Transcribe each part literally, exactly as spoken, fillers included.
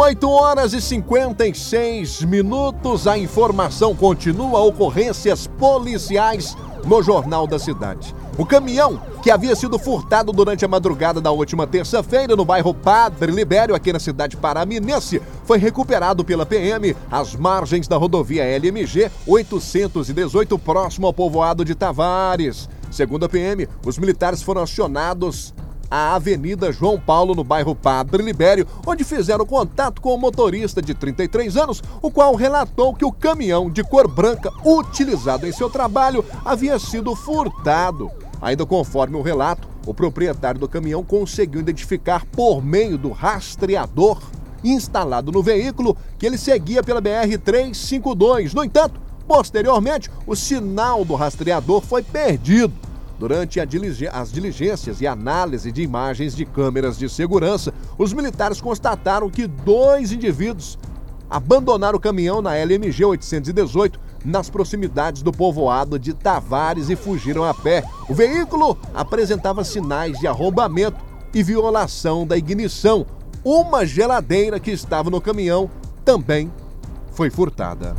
oito horas e cinquenta e seis minutos, a informação continua, ocorrências policiais no Jornal da Cidade. O caminhão que havia sido furtado durante a madrugada da última terça-feira no bairro Padre Libério, aqui na cidade paraminense, foi recuperado pela P M às margens da rodovia L M G oitocentos e dezoito, próximo ao povoado de Tavares. Segundo a P M, os militares foram acionados à Avenida João Paulo, no bairro Padre Libério, onde fizeram contato com o motorista de trinta e três anos, o qual relatou que o caminhão de cor branca utilizado em seu trabalho havia sido furtado. Ainda conforme o relato, o proprietário do caminhão conseguiu identificar por meio do rastreador instalado no veículo que ele seguia pela B R trezentos e cinquenta e dois. No entanto, posteriormente, o sinal do rastreador foi perdido. Durante a dilig- as diligências e análise de imagens de câmeras de segurança, os militares constataram que dois indivíduos abandonaram o caminhão na L M G oitocentos e dezoito nas proximidades do povoado de Tavares e fugiram a pé. O veículo apresentava sinais de arrombamento e violação da ignição. Uma geladeira que estava no caminhão também foi furtada.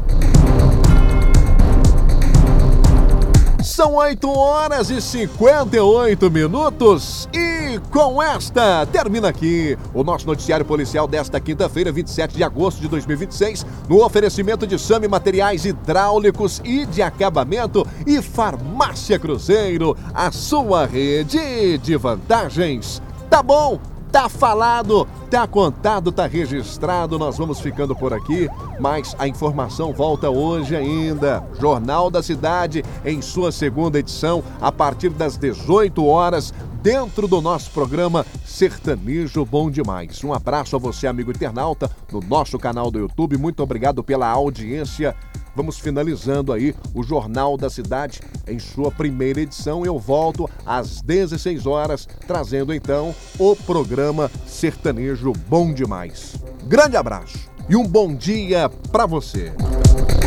São oito horas e cinquenta e oito minutos e com esta termina aqui o nosso noticiário policial desta quinta-feira, vinte e sete de agosto de dois mil e vinte e seis, no oferecimento de Sami Materiais Hidráulicos e de Acabamento e Farmácia Cruzeiro, a sua rede de vantagens. Tá bom? Tá falado, tá contado, tá registrado, nós vamos ficando por aqui, mas a informação volta hoje ainda. Jornal da Cidade, em sua segunda edição, a partir das dezoito horas, dentro do nosso programa Sertanejo Bom Demais. Um abraço a você, amigo internauta, no nosso canal do YouTube, muito obrigado pela audiência. Vamos finalizando aí o Jornal da Cidade em sua primeira edição. Eu volto às dezesseis horas, trazendo então o programa Sertanejo Bom Demais. Grande abraço e um bom dia para você.